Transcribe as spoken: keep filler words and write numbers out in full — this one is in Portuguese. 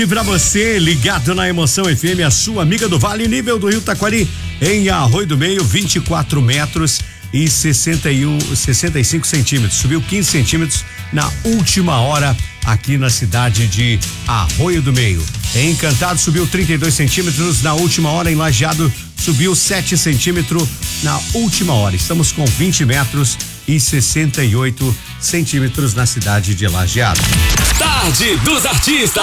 E pra você, ligado na Emoção F M, a sua amiga do Vale, nível do Rio Taquari, em Arroio do Meio, vinte e quatro metros e sessenta e um, sessenta e cinco centímetros. Subiu quinze centímetros na última hora aqui na cidade de Arroio do Meio. Em Encantado subiu trinta e dois centímetros na última hora, em Lajeado subiu sete centímetros na última hora. Estamos com vinte metros e sessenta e oito centímetros na cidade de Lajeado. Tarde dos Artistas.